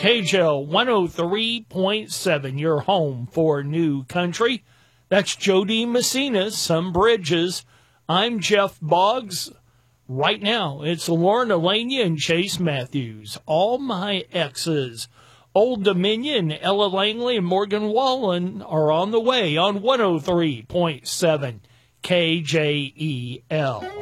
KJL 103.7, your home for new country. That's Jody Messina, Some Bridges. I'm Jeff Boggs. Right now, it's Lauren Elania and Chase Matthews. All my exes. Old Dominion, Ella Langley, and Morgan Wallen are on the way on 103.7 KJEL.